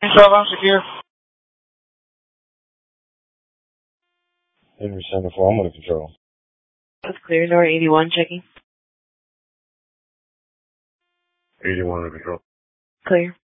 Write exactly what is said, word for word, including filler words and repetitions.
twelve, I'm secure. Henry Center four, I'm under control. That's clear. Door eighty-one checking. eighty-one under control. Clear.